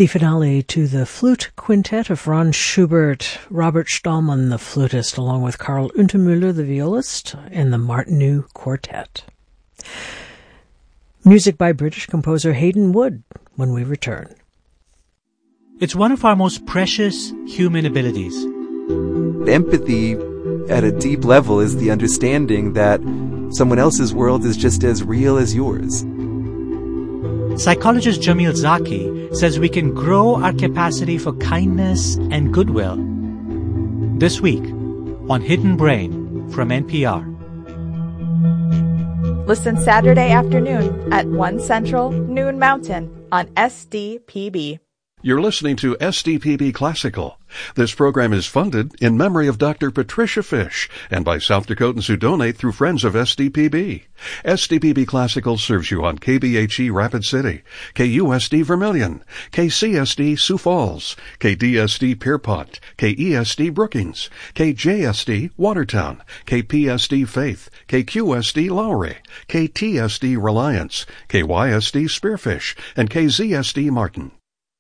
The finale to the flute quintet of Franz Schubert, Robert Stallman, the flutist, along with Karl Untermüller, the violist, and the Martineau Quartet. Music by British composer Hayden Wood when we return. It's one of our most precious human abilities. Empathy at a deep level is the understanding that someone else's world is just as real as yours. Psychologist Jamil Zaki says we can grow our capacity for kindness and goodwill. This week on Hidden Brain from NPR. Listen Saturday afternoon at 1 Central, noon Mountain on SDPB. You're listening to SDPB Classical. This program is funded in memory of Dr. Patricia Fish and by South Dakotans who donate through Friends of SDPB. SDPB Classical serves you on KBHE Rapid City, KUSD Vermilion, KCSD Sioux Falls, KDSD Pierpont, KESD Brookings, KJSD Watertown, KPSD Faith, KQSD Lowry, KTSD Reliance, KYSD Spearfish, and KZSD Martin.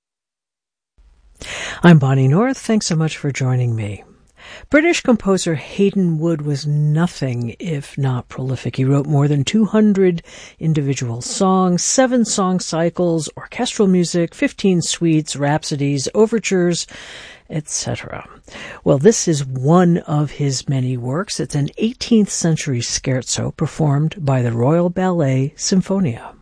I'm Bonnie North. Thanks so much for joining me. British composer Hayden Wood was nothing if not prolific. He wrote more than 200 individual songs, 7 song cycles, orchestral music, 15 suites, rhapsodies, overtures, etc. Well, this is one of his many works. It's an 18th century scherzo performed by the Royal Ballet Symphonia.